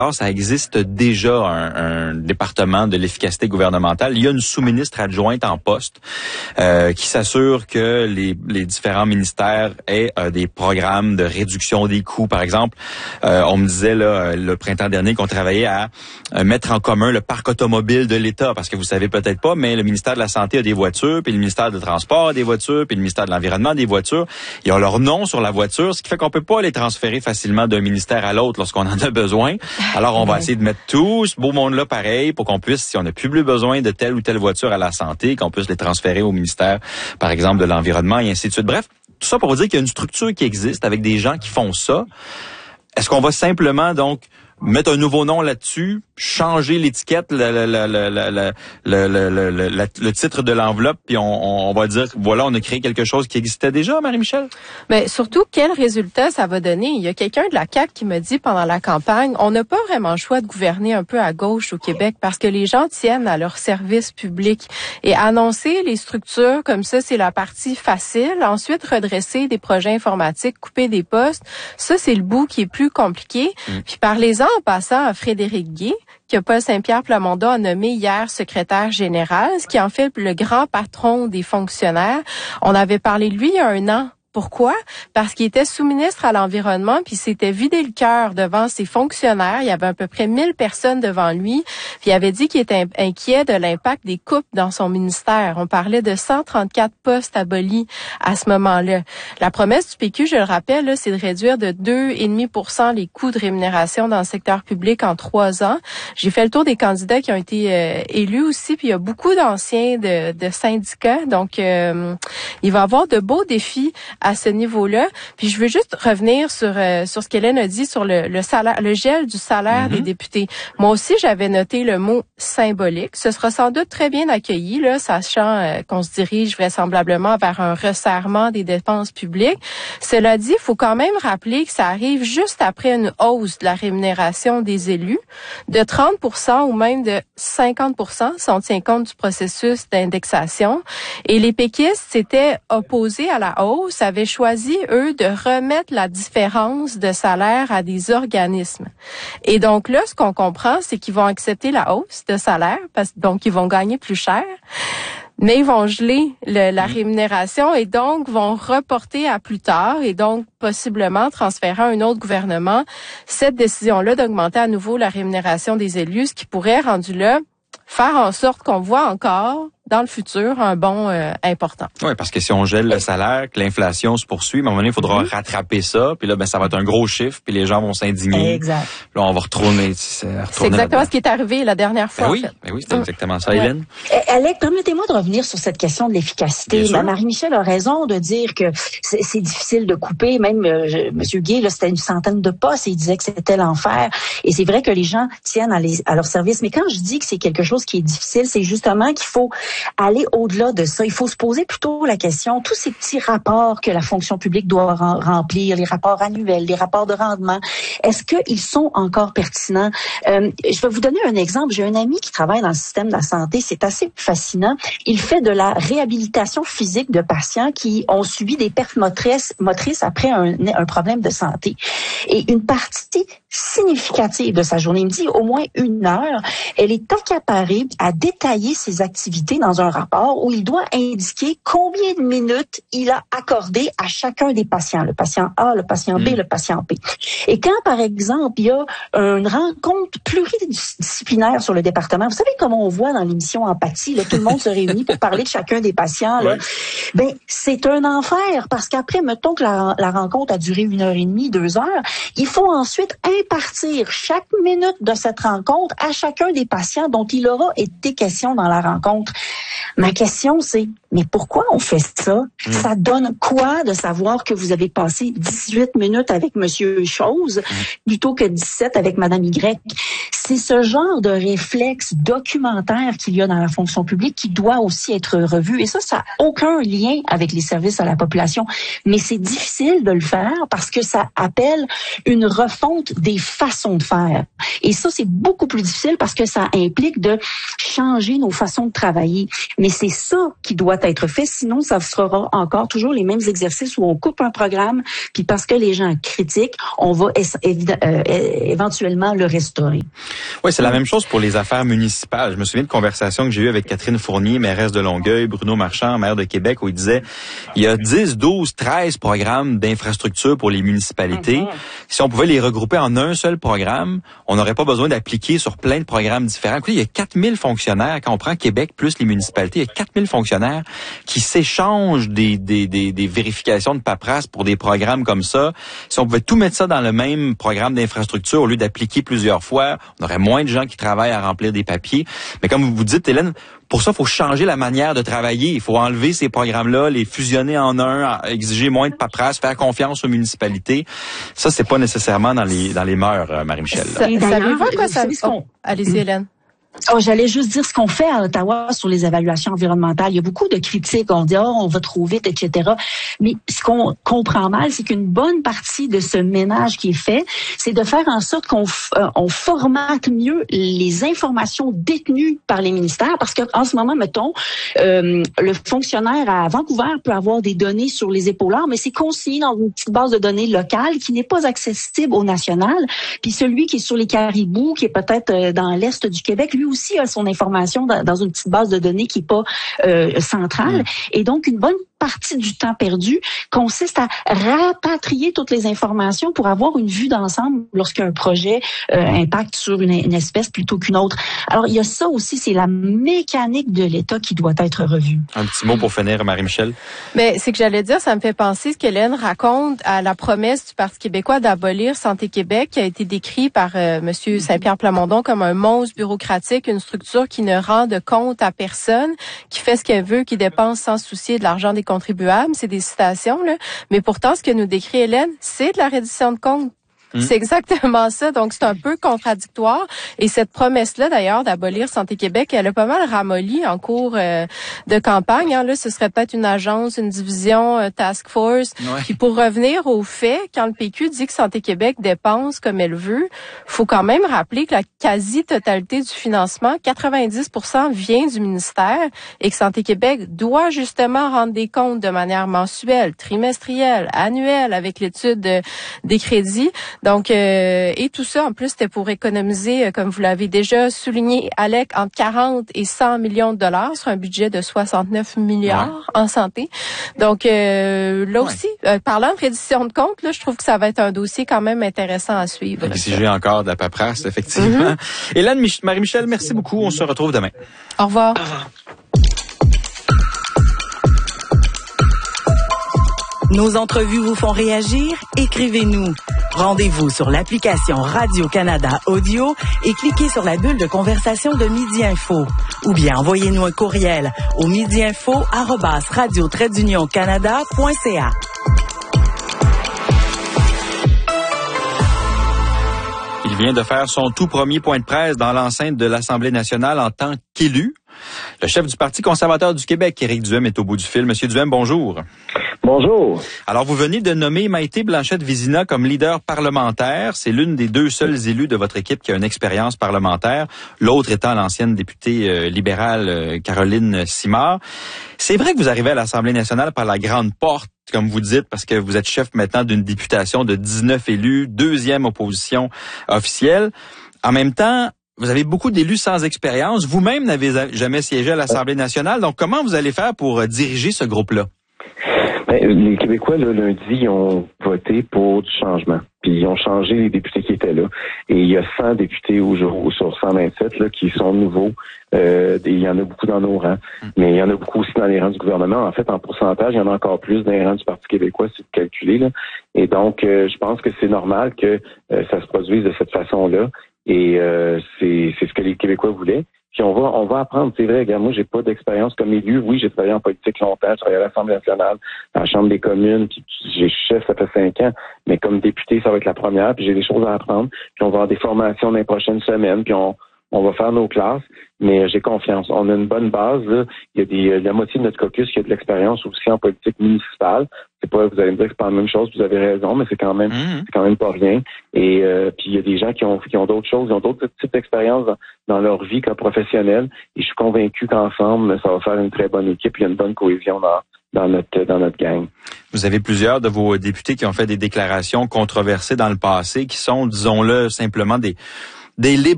Ça existe déjà un département de l'efficacité gouvernementale. Il y a une sous-ministre adjointe en poste qui s'assure que les différents ministères aient des programmes de réduction des coûts. Par exemple, on me disait là, le printemps dernier qu'on travaillait à mettre en commun le parc automobile de l'État, parce que vous savez peut-être pas, mais le ministère de la Santé a des voitures, puis le ministère des Transports a des voitures, puis le ministère de l'Environnement a des voitures. Ils ont leur nom sur la voiture, ce qui fait qu'on peut pas les transférer facilement d'un ministère à l'autre lorsqu'on en a besoin. Alors, on va essayer de mettre tout ce beau monde-là pareil pour qu'on puisse, si on n'a plus besoin de telle ou telle voiture à la santé, qu'on puisse les transférer au ministère, par exemple, de l'Environnement et ainsi de suite. Bref, tout ça pour vous dire qu'il y a une structure qui existe avec des gens qui font ça. Est-ce qu'on va simplement, donc, mettre un nouveau nom là-dessus, changer l'étiquette, le titre de l'enveloppe, puis on va dire, voilà, on a créé quelque chose qui existait déjà, Marie-Michel? Mais surtout, quel résultat ça va donner? Il y a quelqu'un de la CAQ qui me dit pendant la campagne, on n'a pas vraiment le choix de gouverner un peu à gauche au Québec parce que les gens tiennent à leur service public. Et annoncer les structures comme ça, c'est la partie facile. Ensuite, redresser des projets informatiques, couper des postes, ça, c'est le bout qui est plus compliqué. Puis parlez-en en passant à Frédéric Guay, que Paul Saint-Pierre Plamondon a nommé hier secrétaire général, ce qui en fait le grand patron des fonctionnaires. On avait parlé de lui il y a 1 an. Pourquoi? Parce qu'il était sous-ministre à l'Environnement, puis il s'était vidé le cœur devant ses fonctionnaires. Il y avait à peu près 1000 personnes devant lui, puis il avait dit qu'il était inquiet de l'impact des coupes dans son ministère. On parlait de 134 postes abolis à ce moment-là. La promesse du PQ, je le rappelle, là, c'est de réduire de 2,5% les coûts de rémunération dans le secteur public en 3 ans. J'ai fait le tour des candidats qui ont été élus aussi, puis il y a beaucoup d'anciens de syndicats, donc il va y avoir de beaux défis à ce niveau-là. Puis je veux juste revenir sur ce qu'Hélène a dit sur le salaire, le gel du salaire des députés. Moi aussi, j'avais noté le mot symbolique. Ce sera sans doute très bien accueilli, là, sachant qu'on se dirige vraisemblablement vers un resserrement des dépenses publiques. Cela dit, il faut quand même rappeler que ça arrive juste après une hausse de la rémunération des élus de 30% ou même de 50% si on tient compte du processus d'indexation. Et les péquistes s'étaient opposés à la hausse, avaient choisi, eux, de remettre la différence de salaire à des organismes. Et donc là, ce qu'on comprend, c'est qu'ils vont accepter la hausse de salaire, donc ils vont gagner plus cher, mais ils vont geler la rémunération et donc vont reporter à plus tard et donc possiblement transférer à un autre gouvernement cette décision-là d'augmenter à nouveau la rémunération des élus, ce qui pourrait, rendu là, faire en sorte qu'on voit encore dans le futur un bond important. Oui, parce que si on gèle le salaire, que l'inflation se poursuit, à un moment donné, il faudra rattraper ça, puis là, ça va être un gros chiffre, puis les gens vont s'indigner. Exact. Là, on va retourner. C'est exactement ce qui est arrivé la dernière fois. Oui, c'était exactement ça, Hélène. Alex, permettez-moi de revenir sur cette question de l'efficacité. Marie-Michel a raison de dire que c'est difficile de couper. Même M. Guay, là, c'était 100 de postes et il disait que c'était l'enfer. Et c'est vrai que les gens tiennent à leur service. Mais quand je dis que c'est quelque chose qui est difficile, c'est justement qu'il faut aller au-delà de ça. Il faut se poser plutôt la question, tous ces petits rapports que la fonction publique doit remplir, les rapports annuels, les rapports de rendement, est-ce qu'ils sont encore pertinents? Je vais vous donner un exemple. J'ai un ami qui travaille dans le système de la santé. C'est assez fascinant. Il fait de la réhabilitation physique de patients qui ont subi des pertes motrices après un problème de santé. Et une partie significative de sa journée, il me dit au moins 1 heure, elle est accaparée à détailler ses activités dans un rapport où il doit indiquer combien de minutes il a accordé à chacun des patients, le patient A, le patient B, le patient P. Et quand, par exemple, il y a une rencontre pluridisciplinaire sur le département, vous savez comment on voit dans l'émission Empathie, là, tout le monde se réunit pour parler de chacun des patients, là, ben, c'est un enfer parce qu'après, mettons que la rencontre a duré 1h30, 2 heures, il faut ensuite impartir chaque minute de cette rencontre à chacun des patients dont il aura été question dans la rencontre. Ma question, c'est, mais pourquoi on fait ça? Ça donne quoi de savoir que vous avez passé 18 minutes avec Monsieur Chose plutôt que 17 avec Madame Y? c'est ce genre de réflexe documentaire qu'il y a dans la fonction publique qui doit aussi être revu. Et ça n'a aucun lien avec les services à la population. Mais c'est difficile de le faire parce que ça appelle une refonte des façons de faire. Et ça, c'est beaucoup plus difficile parce que ça implique de changer nos façons de travailler. Mais c'est ça qui doit être fait. Sinon, ça sera encore toujours les mêmes exercices où on coupe un programme, puis parce que les gens critiquent, on va éventuellement le restaurer. Oui, c'est la même chose pour les affaires municipales. Je me souviens de conversations que j'ai eues avec Catherine Fournier, mairesse de Longueuil, Bruno Marchand, maire de Québec, où il disait il y a 10, 12, 13 programmes d'infrastructure pour les municipalités. Si on pouvait les regrouper en un seul programme, on n'aurait pas besoin d'appliquer sur plein de programmes différents. Écoutez, il y a 4000 fonctionnaires, quand on prend Québec plus les municipalités, il y a 4000 fonctionnaires qui s'échangent des vérifications de paperasse pour des programmes comme ça. Si on pouvait tout mettre ça dans le même programme d'infrastructure au lieu d'appliquer plusieurs fois, on aurait moins de gens qui travaillent à remplir des papiers. Mais comme vous dites, Hélène, pour ça, il faut changer la manière de travailler. Il faut enlever ces programmes-là, les fusionner en un, exiger moins de paperasse, faire confiance aux municipalités. Ça, c'est pas nécessairement dans les mœurs, Marie-Michel. Savez-vous quoi ça... Allez-y, Hélène. J'allais juste dire ce qu'on fait à Ottawa sur les évaluations environnementales. Il y a beaucoup de critiques. On dit, on va trop vite, etc. Mais ce qu'on comprend mal, c'est qu'une bonne partie de ce ménage qui est fait, c'est de faire en sorte qu'on formate mieux les informations détenues par les ministères. Parce qu'en ce moment, mettons, le fonctionnaire à Vancouver peut avoir des données sur les épaulards, mais c'est consigné dans une petite base de données locale qui n'est pas accessible au national. Puis celui qui est sur les Caribous, qui est peut-être dans l'est du Québec, lui aussi a son information dans une petite base de données qui est pas centrale. Et donc, une bonne partie du temps perdu consiste à rapatrier toutes les informations pour avoir une vue d'ensemble lorsqu'un projet impacte sur une espèce plutôt qu'une autre. Alors, il y a ça aussi, c'est la mécanique de l'État qui doit être revue. Un petit mot pour finir, Marie-Michel. Mais c'est que j'allais dire, ça me fait penser ce qu'Hélène raconte à la promesse du Parti québécois d'abolir Santé Québec, qui a été décrit par Monsieur Saint-Pierre Plamondon comme un monstre bureaucratique, une structure qui ne rend de compte à personne, qui fait ce qu'elle veut, qui dépense sans soucier de l'argent des contribuables. C'est des citations, là. Mais pourtant, ce que nous décrit Hélène, c'est de la reddition de comptes. C'est exactement ça. Donc, c'est un peu contradictoire. Et cette promesse-là, d'ailleurs, d'abolir Santé Québec, elle a pas mal ramolli en cours de campagne. Hein. Là, ce serait peut-être une agence, une division, task force. Ouais. Puis pour revenir aux faits, quand le PQ dit que Santé Québec dépense comme elle veut, faut quand même rappeler que la quasi-totalité du financement, 90% vient du ministère et que Santé Québec doit justement rendre des comptes de manière mensuelle, trimestrielle, annuelle avec l'étude des crédits. Donc, et tout ça, en plus, c'était pour économiser, comme vous l'avez déjà souligné, Alec, entre 40 et 100 millions de dollars sur un budget de 69 milliards en santé. Donc, là aussi, parlant de reddition de comptes, là, je trouve que ça va être un dossier quand même intéressant à suivre. Exiger encore de la paperasse, effectivement. Hélène, Marie-Michel, merci beaucoup. On se retrouve demain. Au revoir. Au revoir. Nos entrevues vous font réagir? Écrivez-nous. Rendez-vous sur l'application Radio-Canada Audio et cliquez sur la bulle de conversation de Midi Info. Ou bien envoyez-nous un courriel au midiinfo@radio-canada.ca. Il vient de faire son tout premier point de presse dans l'enceinte de l'Assemblée nationale en tant qu'élu. Le chef du Parti conservateur du Québec, Éric Duhem, est au bout du fil. Monsieur Duhem, bonjour. Bonjour. Alors, vous venez de nommer Maïté Blanchette-Vizina comme leader parlementaire. C'est l'une des deux seuls élus de votre équipe qui a une expérience parlementaire, l'autre étant l'ancienne députée libérale Caroline Simard. C'est vrai que vous arrivez à l'Assemblée nationale par la grande porte, comme vous dites, parce que vous êtes chef maintenant d'une députation de 19 élus, deuxième opposition officielle. En même temps, vous avez beaucoup d'élus sans expérience. Vous-même n'avez jamais siégé à l'Assemblée nationale. Donc, comment vous allez faire pour diriger ce groupe-là? Les Québécois, là, lundi, ils ont voté pour du changement. Puis ils ont changé les députés qui étaient là. Et il y a 100 députés sur 127 là, qui sont nouveaux. Il y en a beaucoup dans nos rangs. Mais il y en a beaucoup aussi dans les rangs du gouvernement. En fait, en pourcentage, il y en a encore plus dans les rangs du Parti québécois, c'est calculé. Là. Et donc, je pense que c'est normal que ça se produise de cette façon-là. Et c'est ce que les Québécois voulaient. Puis on va apprendre. C'est vrai, regarde, moi, j'ai pas d'expérience comme élu. Oui, j'ai travaillé en politique longtemps. J'ai travaillé à l'Assemblée nationale, à la Chambre des communes. Puis j'ai chef, ça fait 5 ans. Mais comme député, ça va être la première. Puis j'ai des choses à apprendre. Puis on va avoir des formations dans les prochaines semaines. Puis on va faire nos classes. Mais j'ai confiance. On a une bonne base, là. Il y a la moitié de notre caucus qui a de l'expérience aussi en politique municipale. C'est pas, vous allez me dire que c'est pas la même chose, vous avez raison, mais c'est quand même pas rien. Et puis il y a des gens qui ont d'autres choses, ils ont d'autres types d'expériences dans leur vie comme professionnels. Et je suis convaincu qu'ensemble, ça va faire une très bonne équipe. Il y a une bonne cohésion dans notre gang. Vous avez plusieurs de vos députés qui ont fait des déclarations controversées dans le passé, qui sont, disons-le, simplement des libres